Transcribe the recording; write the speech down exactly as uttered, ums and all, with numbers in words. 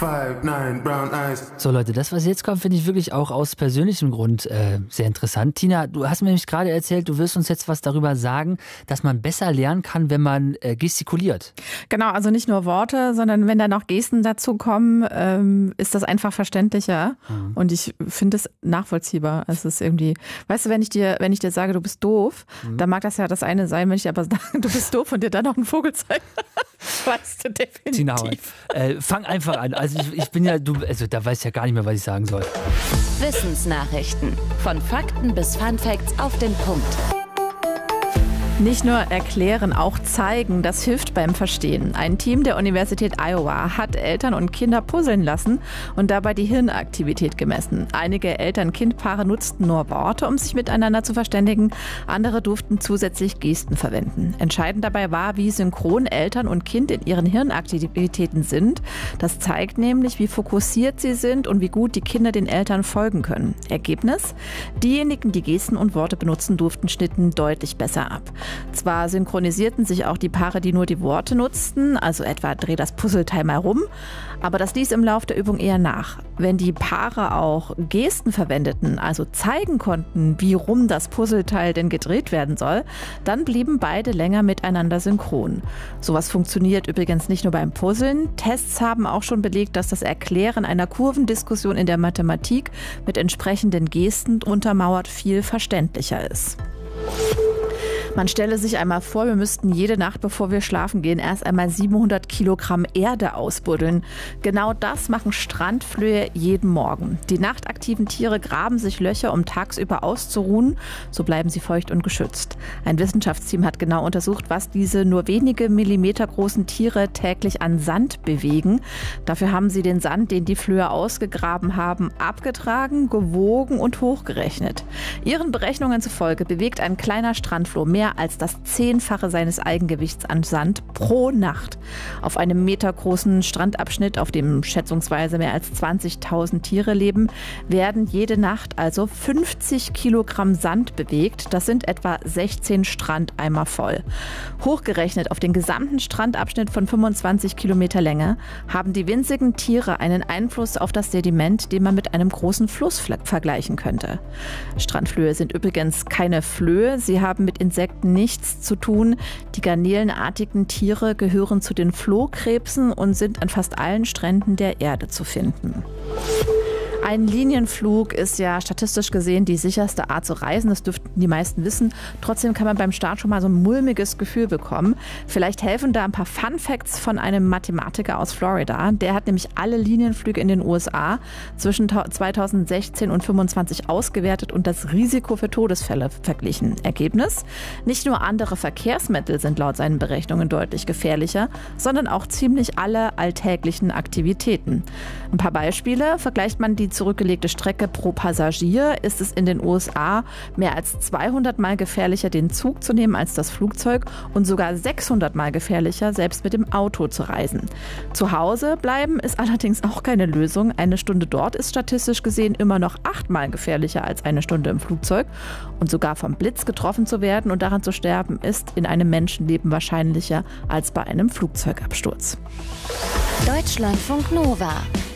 five, nine, brown eyes. So Leute, das, was jetzt kommt, finde ich wirklich auch aus persönlichem Grund äh, sehr interessant. Tina, du hast mir nämlich gerade erzählt, du wirst uns jetzt was darüber sagen, dass man besser lernen kann, wenn man äh, gestikuliert. Genau, also nicht nur Worte, sondern wenn da noch Gesten dazu kommen, ähm, ist das einfach verständlicher. Mhm. Und ich finde es nachvollziehbar. Es ist irgendwie, weißt du, wenn ich dir, wenn ich dir sage, du bist doof, mhm. dann mag das ja das eine sein, wenn ich dir aber sage, du bist doof und dir dann noch einen Vogel zeige. Weißt du definitiv. Tina, äh, fang einfach an. Also ich, ich bin ja, du, also da weiß ich ja gar nicht mehr, was ich sagen soll. Wissensnachrichten. Von Fakten bis Funfacts auf den Punkt. Nicht nur erklären, auch zeigen, das hilft beim Verstehen. Ein Team der Universität Iowa hat Eltern und Kinder puzzeln lassen und dabei die Hirnaktivität gemessen. Einige Eltern-Kind-Paare nutzten nur Worte, um sich miteinander zu verständigen. Andere durften zusätzlich Gesten verwenden. Entscheidend dabei war, wie synchron Eltern und Kind in ihren Hirnaktivitäten sind. Das zeigt nämlich, wie fokussiert sie sind und wie gut die Kinder den Eltern folgen können. Ergebnis? Diejenigen, die Gesten und Worte benutzen durften, schnitten deutlich besser ab. Zwar synchronisierten sich auch die Paare, die nur die Worte nutzten, also etwa dreh das Puzzleteil mal rum, aber das ließ im Lauf der Übung eher nach. Wenn die Paare auch Gesten verwendeten, also zeigen konnten, wie rum das Puzzleteil denn gedreht werden soll, dann blieben beide länger miteinander synchron. Sowas funktioniert übrigens nicht nur beim Puzzeln. Tests haben auch schon belegt, dass das Erklären einer Kurvendiskussion in der Mathematik mit entsprechenden Gesten untermauert viel verständlicher ist. Man stelle sich einmal vor, wir müssten jede Nacht, bevor wir schlafen gehen, erst einmal siebenhundert Kilogramm Erde ausbuddeln. Genau das machen Strandflöhe jeden Morgen. Die nachtaktiven Tiere graben sich Löcher, um tagsüber auszuruhen. So bleiben sie feucht und geschützt. Ein Wissenschaftsteam hat genau untersucht, was diese nur wenige Millimeter großen Tiere täglich an Sand bewegen. Dafür haben sie den Sand, den die Flöhe ausgegraben haben, abgetragen, gewogen und hochgerechnet. Ihren Berechnungen zufolge bewegt ein kleiner Strandfloh mehr als das Zehnfache seines Eigengewichts an Sand pro Nacht. Auf einem metergroßen Strandabschnitt, auf dem schätzungsweise mehr als zwanzigtausend Tiere leben, werden jede Nacht also fünfzig Kilogramm Sand bewegt. Das sind etwa sechzehn Strandeimer voll. Hochgerechnet auf den gesamten Strandabschnitt von fünfundzwanzig Kilometer Länge haben die winzigen Tiere einen Einfluss auf das Sediment, den man mit einem großen Fluss vergleichen könnte. Strandflöhe sind übrigens keine Flöhe. Sie haben mit Insekten nichts zu tun. Die garnelenartigen Tiere gehören zu den Flohkrebsen und sind an fast allen Stränden der Erde zu finden. Ein Linienflug ist ja statistisch gesehen die sicherste Art zu reisen. Das dürften die meisten wissen. Trotzdem kann man beim Start schon mal so ein mulmiges Gefühl bekommen. Vielleicht helfen da ein paar Fun Facts von einem Mathematiker aus Florida. Der hat nämlich alle Linienflüge in den U S A zwischen zweitausendsechzehn und fünfundzwanzig ausgewertet und das Risiko für Todesfälle verglichen. Ergebnis? Nicht nur andere Verkehrsmittel sind laut seinen Berechnungen deutlich gefährlicher, sondern auch ziemlich alle alltäglichen Aktivitäten. Ein paar Beispiele: Vergleicht man die zurückgelegte Strecke pro Passagier, ist es in den U S A mehr als zweihundert Mal gefährlicher, den Zug zu nehmen als das Flugzeug und sogar sechshundert Mal gefährlicher, selbst mit dem Auto zu reisen. Zu Hause bleiben ist allerdings auch keine Lösung. Eine Stunde dort ist statistisch gesehen immer noch achtmal gefährlicher als eine Stunde im Flugzeug. Und sogar vom Blitz getroffen zu werden und daran zu sterben, ist in einem Menschenleben wahrscheinlicher als bei einem Flugzeugabsturz. Deutschlandfunk Nova.